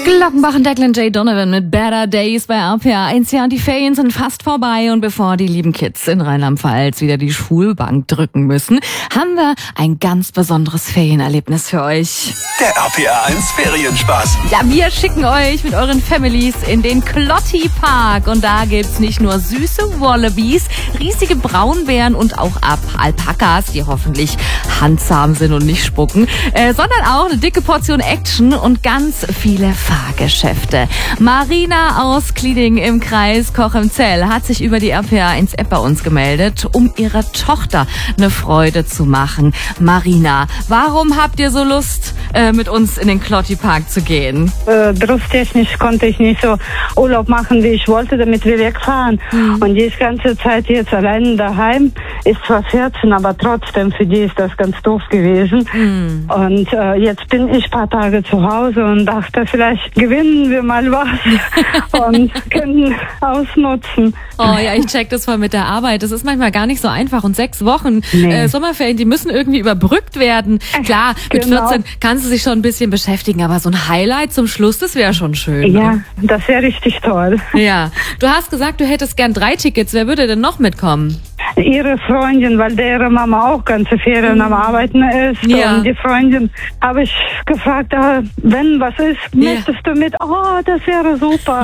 Glockenbach und Declan J. Donovan mit Better Days bei RPA 1. Ja, die Ferien sind fast vorbei und bevor die lieben Kids in Rheinland-Pfalz wieder die Schulbank drücken müssen, haben wir ein ganz besonderes Ferienerlebnis für euch. Der RPA 1 Ferienspaß. Ja, wir schicken euch mit euren Families in den Klotti Park und da gibt's nicht nur süße Wallabies, riesige Braunbären und auch Alpakas, die hoffentlich handsam sind und nicht spucken, sondern auch eine dicke Portion Action und ganz viele Fahrgeschäfte. Marina aus Klieding im Kreis Cochem-Zell hat sich über die RPA 1 App bei uns gemeldet, um ihrer Tochter eine Freude zu machen. Marina, warum habt ihr so Lust, mit uns in den Klotti Park zu gehen? Berufstechnisch konnte ich nicht so Urlaub machen, wie ich wollte, damit wir wegfahren. Und die ganze Zeit jetzt allein daheim, ist zwar 14, aber trotzdem für die ist das ganz doof gewesen. Und jetzt bin ich ein paar Tage zu Hause und dachte, vielleicht gewinnen wir mal was und können ausnutzen. Oh ja, ich check das voll mit der Arbeit. Das ist manchmal gar nicht so einfach. Und 6 Wochen Sommerferien, die müssen irgendwie überbrückt werden. Klar, mit 14 kannst du dich schon ein bisschen beschäftigen, aber so ein Highlight zum Schluss, das wäre schon schön. Ja, ne? Das wäre richtig toll. Ja, du hast gesagt, du hättest gern 3 Tickets. Wer würde denn noch mitkommen? Ihre Freundin, weil deren Mama auch ganze Ferien am Arbeiten ist. Ja. Und die Freundin habe ich gefragt, wenn was ist, möchtest du mit? Oh, das wäre super.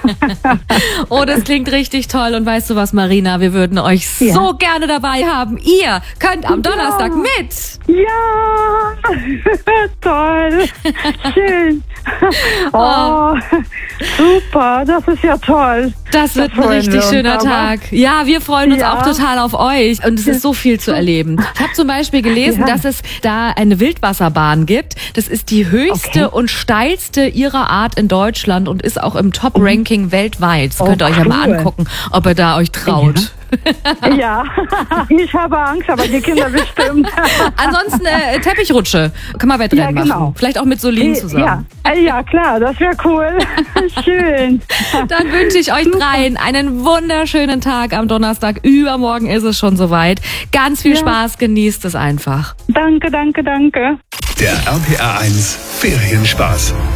Oh, das klingt richtig toll. Und weißt du was, Marina, wir würden euch so gerne dabei haben. Ihr könnt am Donnerstag mit. Ja, toll, schön. Oh, super, das ist ja toll. Das wird ein richtig schöner Tag. Ja, wir freuen uns auch total auf euch. Und es ist so viel zu erleben. Ich habe zum Beispiel gelesen, dass es da eine Wildwasserbahn gibt. Das ist die höchste und steilste ihrer Art in Deutschland und ist auch im Top-Ranking weltweit. Das könnt ihr euch ja mal angucken, ob ihr da euch traut. Ja, ich habe Angst, aber die Kinder bestimmt. Ansonsten Teppichrutsche. Kann man Wettrennen machen. Vielleicht auch mit Solin zusammen. Ja, klar, das wäre cool. Schön. Dann wünsche ich euch dreien einen wunderschönen Tag am Donnerstag. Übermorgen ist es schon soweit. Ganz viel Spaß, genießt es einfach. Danke, danke, danke. Der RPA 1 Ferienspaß.